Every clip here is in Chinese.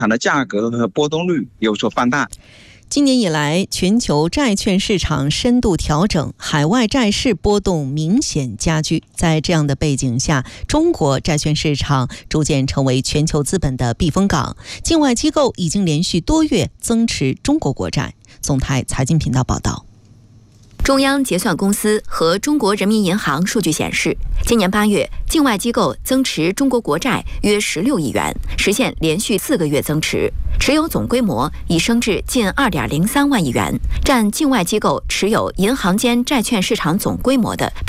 场的价格和波动率有所放大。 今年以来，全球债券市场深度调整，海外债市波动明显加剧。在这样的背景下，中国债券市场逐渐成为全球资本的避风港，境外机构已经连续多月增持中国国债。总台财经频道报道。 中央结算公司和中国人民银行数据显示，今年8月，境外机构增持中国国债约16亿元，实现连续4个月增持，持有总规模已升至近2.03万亿元，占境外机构持有银行间债券市场总规模的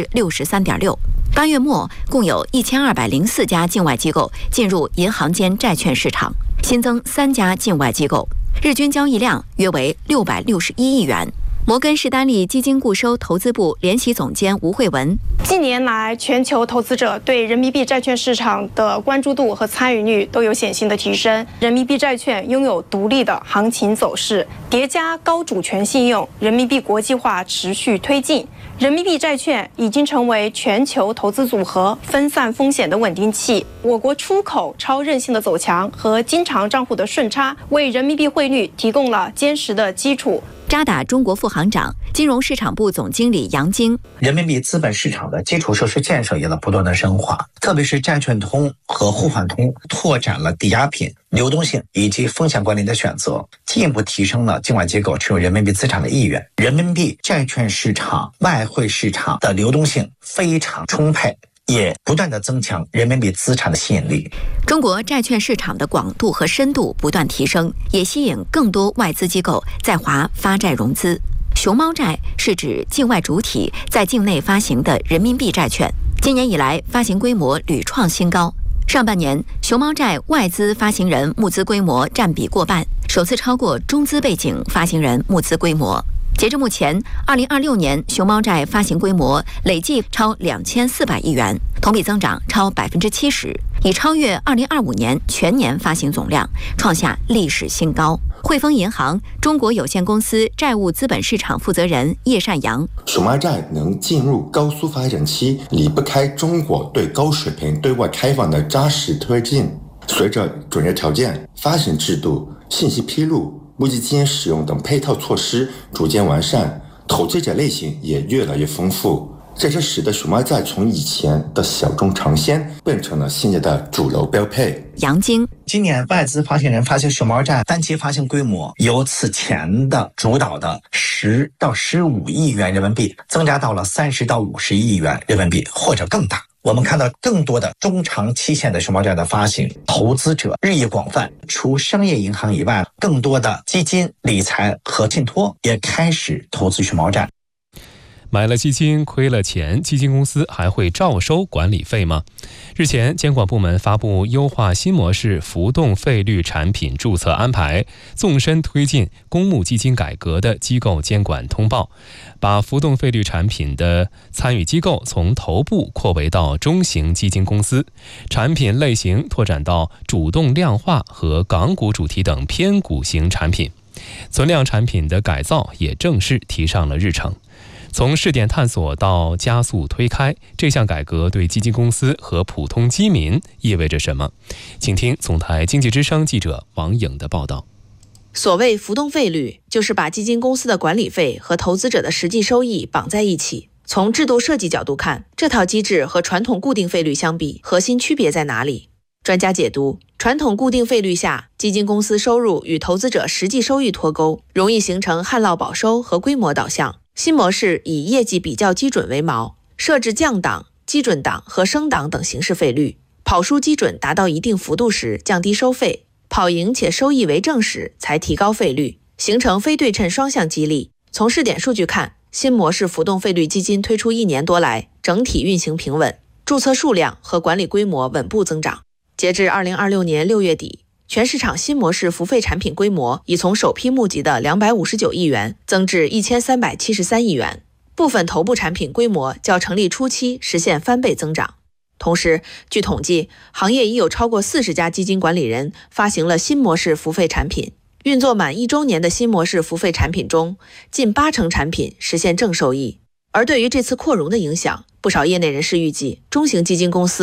63.6%。8月末，共有1204家境外机构进入银行间债券市场，新增3家境外机构，日均交易量约为661亿元。摩根士丹利基金固收投资部联席总监吴慧文： 近年来，全球投资者对人民币债券市场的关注度和参与率都有显性的提升。人民币债券拥有独立的行情走势，叠加高主权信用，人民币国际化持续推进。人民币债券已经成为全球投资组合分散风险的稳定器。我国出口超韧性的走强和经常账户的顺差，为人民币汇率提供了坚实的基础。 渣打中国副行长、金融市场部总经理杨晶： 人民币资本市场的基础设施建设也在不断的深化，特别是债券通和互换通拓展了抵押品、流动性以及风险管理的选择，进一步提升了境外机构持有人民币资产的意愿。人民币债券市场、外汇市场的流动性非常充沛，也不断的增强人民币资产的吸引力。 中国债券市场的广度和深度不断提升，也吸引更多外资机构在华发债融资。熊猫债是指境外主体在境内发行的人民币债券，今年以来发行规模屡创新高。上半年，熊猫债外资发行人募资规模占比过半，首次超过中资背景发行人募资规模。截至目前，2026年熊猫债发行规模累计超2400亿元，同比增长超70%，已超越2025年全年发行总量，创下历史新高。汇丰银行中国有限公司债务资本市场负责人叶善阳： 熊猫债能进入高速发展期，离不开中国对高水平对外开放的扎实推进。随着准入条件、发行制度、信息披露、募集金使用等配套措施逐渐完善，投资者类型也越来越丰富，这就使得熊猫债从以前的小众尝鲜变成了现在的主流标配。 杨晶： 今年外资发行人发行熊猫债单期发行规模由此前的主导的10到15亿元人民币增加到了30到50亿元人民币或者更大。我们看到更多的中长期限的熊猫债的发行，投资者日益广泛，除商业银行以外，更多的基金、理财和信托也开始投资熊猫债。 买了基金亏了钱，基金公司还会照收管理费吗？日前，监管部门发布优化新模式浮动费率产品注册安排，纵深推进公募基金改革的机构监管通报，把浮动费率产品的参与机构从头部扩围到中型基金公司，产品类型拓展到主动量化和港股主题等偏股型产品，存量产品的改造也正式提上了日程。从试点探索到加速推开，这项改革对基金公司和普通基民意味着什么？请听总台经济之声记者王颖的报道。 所谓浮动费率，就是把基金公司的管理费和投资者的实际收益绑在一起。从制度设计角度看，这套机制和传统固定费率相比，核心区别在哪里？专家解读，传统固定费率下，基金公司收入与投资者实际收益脱钩，容易形成旱涝保收和规模导向。新模式以业绩比较基准为锚，设置降档、基准档和升档等形式费率，跑输基准达到一定幅度时降低收费，跑赢且收益为正时才提高费率，形成非对称双向激励。从试点数据看，新模式浮动费率基金推出1年多来，整体运行平稳，注册数量和管理规模稳步增长。截至2026年6月底，全市场新模式付费产品规模已从首批募集的259亿元增至1373亿元，部分头部产品规模较成立初期实现翻倍增长。同时，据统计，行业已有超过40家基金管理人发行了新模式付费产品，运作满1周年的新模式付费产品中，近80%产品实现正收益。而对于这次扩容的影响，不少业内人士预计，中型基金公司